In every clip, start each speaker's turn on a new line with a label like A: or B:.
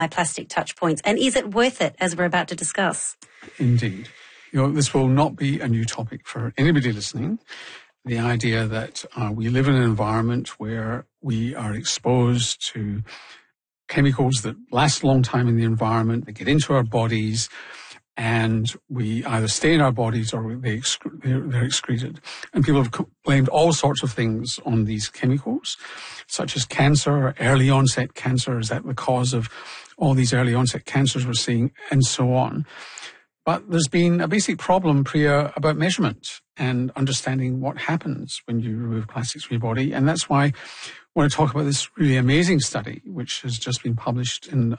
A: my plastic touch points? And is it worth it, as we're about to discuss?
B: Indeed. This will not be a new topic for anybody listening. The idea that we live in an environment where we are exposed to chemicals that last a long time in the environment, they get into our bodies, and we either stay in our bodies or they're excreted. And people have blamed all sorts of things on these chemicals, such as cancer, early onset cancer. Is that the cause of all these early onset cancers we're seeing, and so on? But there's been a basic problem, Priya, about measurement and understanding what happens when you remove plastics from your body. And that's why I want to talk about this really amazing study, which has just been published in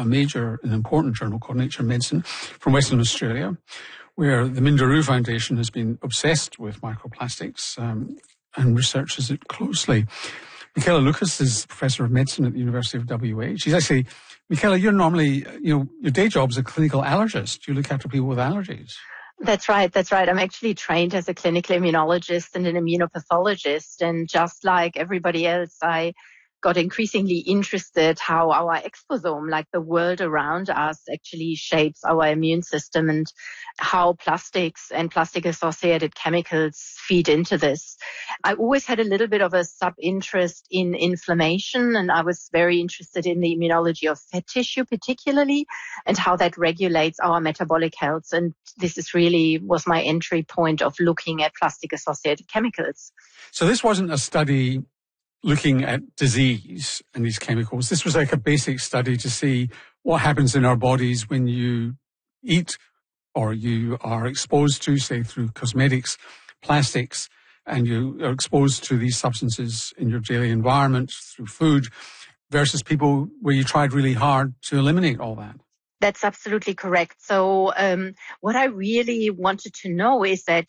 B: an important journal called Nature Medicine from Western Australia, where the Minderoo Foundation has been obsessed with microplastics and researches it closely. Michaela Lucas is Professor of Medicine at the University of WA. She's actually, Michaela, you're normally, your day job is a clinical allergist. You look after people with allergies.
C: That's right. I'm actually trained as a clinical immunologist and an immunopathologist. And just like everybody else, I got increasingly interested how our exposome, like the world around us, actually shapes our immune system and how plastics and plastic-associated chemicals feed into this. I always had a little bit of a sub-interest in inflammation, and I was very interested in the immunology of fat tissue particularly and how that regulates our metabolic health. And this was my entry point of looking at plastic-associated chemicals.
B: So this wasn't a study looking at disease and these chemicals. This was like a basic study to see what happens in our bodies when you eat or you are exposed to, say, through cosmetics, plastics, and you are exposed to these substances in your daily environment through food versus people where you tried really hard to eliminate all that.
C: That's absolutely correct. So what I really wanted to know is that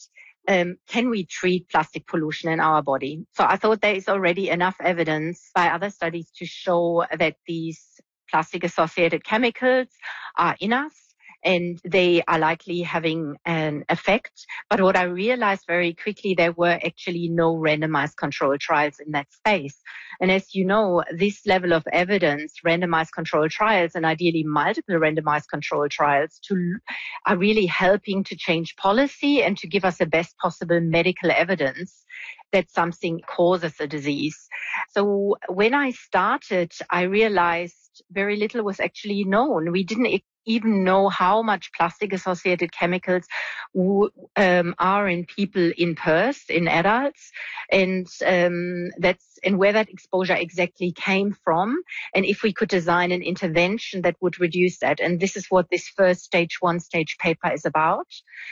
C: can we treat plastic pollution in our body? So I thought there is already enough evidence by other studies to show that these plastic-associated chemicals are in us and they are likely having an effect. But what I realized very quickly, there were actually no randomized controlled trials in that space. And as you know, this level of evidence, randomized controlled trials and ideally multiple randomized controlled trials are really helping to change policy and to give us the best possible medical evidence that something causes a disease. So when I started, I realized very little was actually known. We didn't even know how much plastic-associated chemicals are in people in Perth, in adults, and where that exposure exactly came from, and if we could design an intervention that would reduce that. And this is what this first stage 1 paper is about.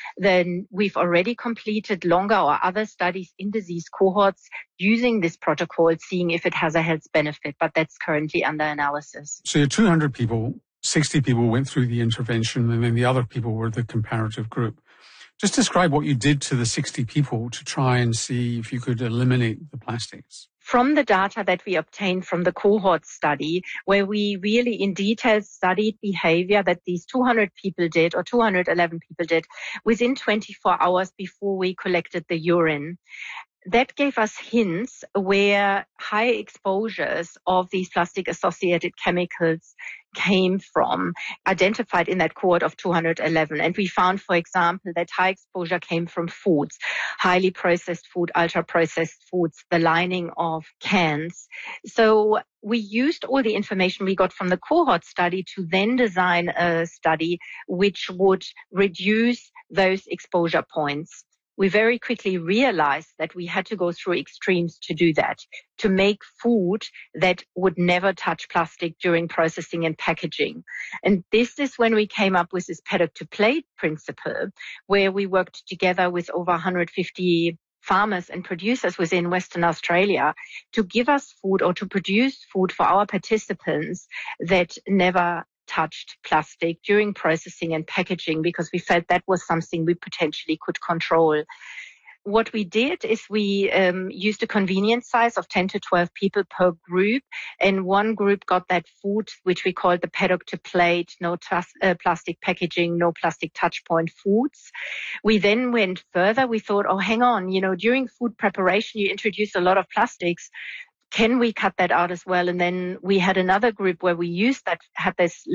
C: Then we've already completed longer or other studies in disease cohorts using this protocol, seeing if it has a health benefit, but that's currently under analysis.
B: So you're 200 people. 60 people went through the intervention, and then the other people were the comparative group. Just describe what you did to the 60 people to try and see if you could eliminate the plastics.
C: From the data that we obtained from the cohort study, where we really in detail studied behavior that these 200 people did, or 211 people did, within 24 hours before we collected the urine. That gave us hints where high exposures of these plastic-associated chemicals came from, identified in that cohort of 211. And we found, for example, that high exposure came from foods, highly processed food, ultra-processed foods, the lining of cans. So we used all the information we got from the cohort study to then design a study which would reduce those exposure points. We very quickly realized that we had to go through extremes to do that, to make food that would never touch plastic during processing and packaging. And this is when we came up with this paddock to plate principle, where we worked together with over 150 farmers and producers within Western Australia to give us food or to produce food for our participants that never touched plastic during processing and packaging, because we felt that was something we potentially could control. What we did is we used a convenience size of 10 to 12 people per group, and one group got that food, which we called the paddock to plate, no plastic packaging, no plastic touch point foods. We then went further. We thought, oh, hang on, during food preparation, you introduce a lot of plastics. Can we cut that out as well? And then we had another group where we had this